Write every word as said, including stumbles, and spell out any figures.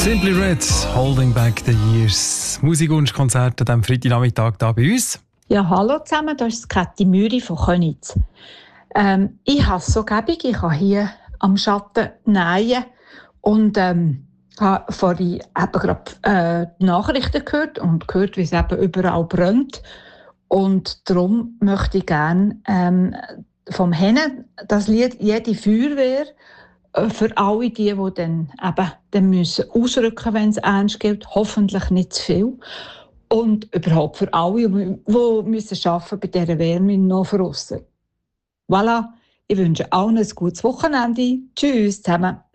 Simply Red, Holding Back the Years. Musikwunschkonzert an diesem Freitagnachmittag hier bei uns. Ja, hallo zusammen, das ist Käthi Müri von Köniz. Ähm, ich habe es so gäbig, ich kann hier am Schatten nähen und ähm, habe vorhin eben gerade äh, die Nachrichten gehört und gehört, wie es eben überall brennt. Und darum möchte ich gerne ähm, vom Hennen das Lied «Jede Feuerwehr» äh, für alle die, die dann eben dann müssen ausrücken, wenn es ernst geht, hoffentlich nicht zu viel. Und überhaupt für alle, die müssen arbeiten bei dieser Wärme noch draussen. Voilà, ich wünsche allen ein gutes Wochenende. Tschüss zusammen.